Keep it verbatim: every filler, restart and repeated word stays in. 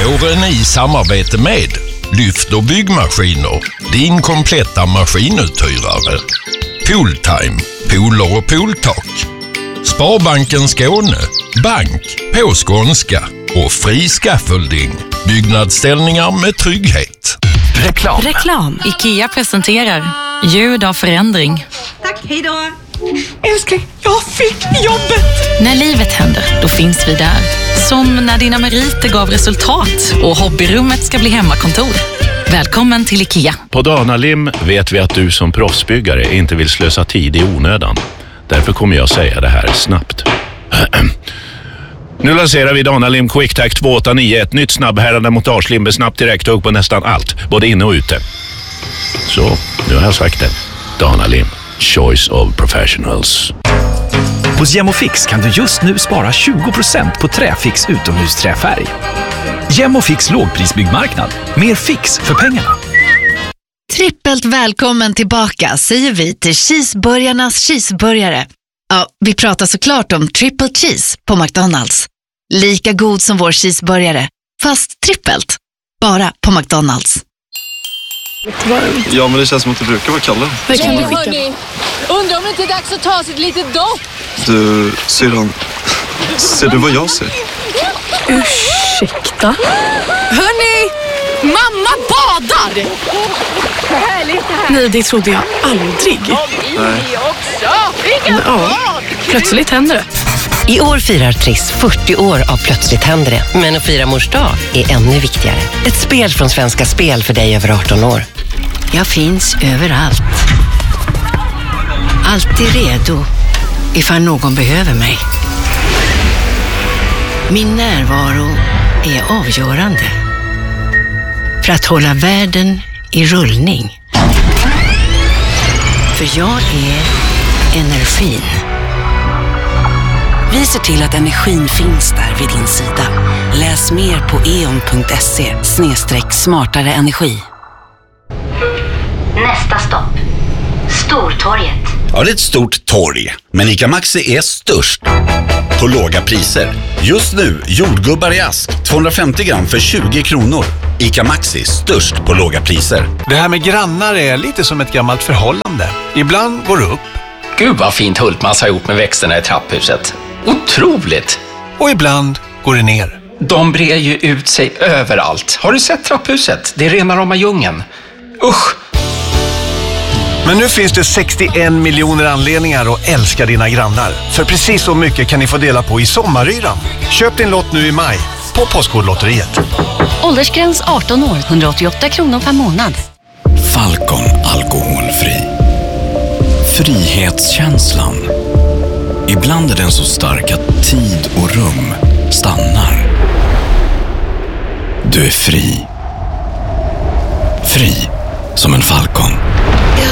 Våren i samarbete med Lyft och byggmaskiner, din kompletta maskinuthyrare. Pooltime, pooler och pooltak. Sparbanken Skåne, bank på skånska och fri scaffolding, byggnadsställningar med trygghet. Reklam. Reklam. IKEA presenterar ljud av förändring. Tack, hej då. Älskling, jag fick jobbet! När livet händer, då finns vi där. Som när dina meriter gav resultat och hobbyrummet ska bli hemmakontor. Välkommen till IKEA. På Danalim vet vi att du som proffsbyggare inte vill slösa tid i onödan. Därför kommer jag säga det här snabbt. Nu lanserar vi Danalim QuickTac två åtta nio, ett nytt snabbhärande montagelim med snabbt direkthugg på nästan allt, både inne och ute. Så, nu har jag sagt det. Danalim, choice of professionals. Hos Gemofix kan du just nu spara tjugo procent på Träfix utomhusträfärg. Gemofix lågprisbyggmarknad. Mer fix för pengarna. Trippelt välkommen tillbaka säger vi till Cheeseburgarnas cheeseburgare. Ja, vi pratar såklart om triple cheese på McDonald's. Lika god som vår cheeseburgare, fast trippelt. Bara på McDonald's. Ja, men det känns som att det brukar vara Kalle. Det kan du skicka. Undrar om det inte är dags att ta sig ett litet dopp. Du, syrran, ser du vad jag ser? Ursäkta? Hörni, mamma badar! Härligt det här. Nej, det trodde jag aldrig. Nej. Ja, plötsligt händer det. I år firar Triss fyrtio år av Plötsligt händer det. Men att fira mors dag är ännu viktigare. Ett spel från Svenska Spel för dig över arton år. Jag finns överallt. Alltid redo ifall någon behöver mig. Min närvaro är avgörande för att hålla världen i rullning. För jag är energin. Vi ser till att energin finns där vid din sida. Läs mer på eon punkt se snedstreck smartare energi. Nästa stopp. Stortorget. Ja, det är ett stort torg, men ICA Maxi är störst på låga priser. Just nu, jordgubbar i ask, tvåhundrafemtio gram för tjugo kronor. ICA Maxi, störst på låga priser. Det här med grannar är lite som ett gammalt förhållande. Ibland går det upp. Gud vad fint Hultmans har gjort med växterna i trapphuset. Otroligt! Och ibland går det ner. De brer ju ut sig överallt. Har du sett trapphuset? Det är rena rama djungeln. Usch! Men nu finns det sextioen miljoner anledningar att älska dina grannar. För precis så mycket kan ni få dela på i sommaryran. Köp din lott nu i maj på Postkodlotteriet. Åldersgräns arton år, hundraåttioåtta kronor per månad. Falcon alkoholfri. Frihetskänslan. Ibland är den så stark att tid och rum stannar. Du är fri. Fri som en falcon.